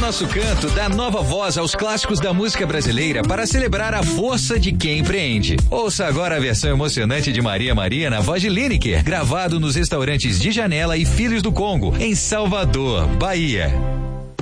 Nosso Canto dá nova voz aos clássicos da música brasileira para celebrar a força de quem empreende. Ouça agora a versão emocionante de Maria Maria na voz de Lineker, gravado nos restaurantes de Janela e Filhos do Congo, em Salvador, Bahia.